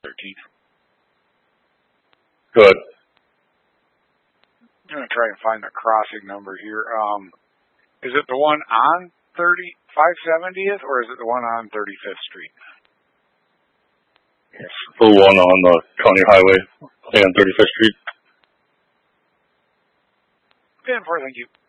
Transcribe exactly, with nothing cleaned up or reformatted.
thirteen. Good. I'm going to try and find the crossing number here. Um, is it the one on thirty-five seventieth or is it the one on thirty-fifth Street? It's the one on the county highway and thirty-fifth Street. ten four, thank you.